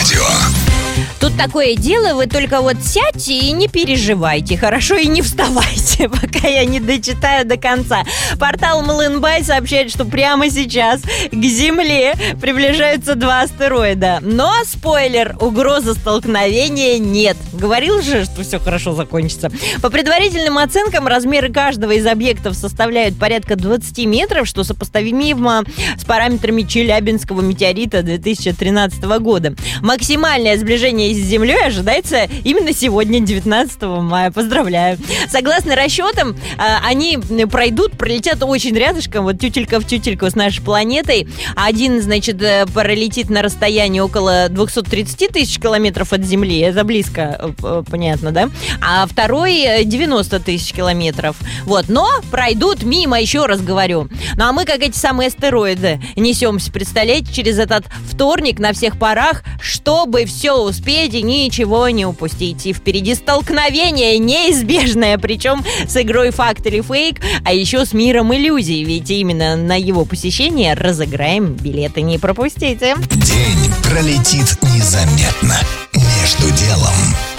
Радио. Тут такое дело, вы только вот сядьте и не переживайте, хорошо, и не вставайте, пока я не дочитаю до конца. Портал Млынбай сообщает, что прямо сейчас к Земле приближаются 2 астероида. Но, спойлер, угрозы столкновения нет. Говорил же, что все хорошо закончится. По предварительным оценкам, размеры каждого из объектов составляют порядка 20 метров, что сопоставимо с параметрами Челябинского метеорита 2013 года. Максимальное сближение с Землей ожидается именно сегодня, 19 мая. Поздравляю. Согласно расчетам, они пролетят очень рядышком, вот тютелька в тютельку с нашей планетой. Один, значит, пролетит на расстоянии около 230 тысяч километров от Земли. Это близко, понятно, да? А второй 90 тысяч километров. Вот, но пройдут мимо, еще раз говорю. Ну, а мы, как эти самые астероиды, несемся, представляете, через этот вторник на всех парах, чтобы все успеть и ничего не упустить. И впереди столкновение неизбежное, причем с игрой «Факт или фейк», а еще с миром иллюзий, ведь именно на его посещение разыграем билеты. Не пропустите. День пролетит незаметно. Между делом.